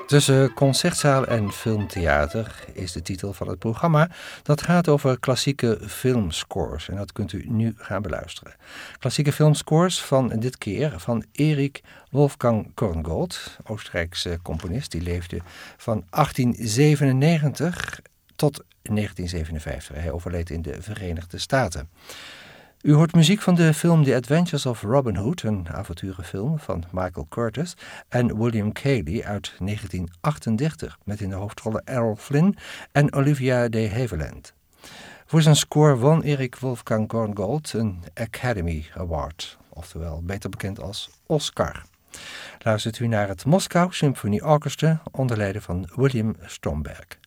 Tussen concertzaal en filmtheater is de titel van het programma. Dat gaat over klassieke filmscores en dat kunt u nu gaan beluisteren. Klassieke filmscores van dit keer van Erich Wolfgang Korngold, Oostenrijkse componist. Die leefde van 1897 tot 1957. Hij overleed in de Verenigde Staten. U hoort muziek van de film The Adventures of Robin Hood, een avonturenfilm van Michael Curtiz en William Cayley uit 1938, met in de hoofdrollen Errol Flynn en Olivia de Havilland. Voor zijn score won Erich Wolfgang Korngold een Academy Award, oftewel beter bekend als Oscar. Luistert u naar het Moskou Symphony Orchestra onder leiding van William Stromberg.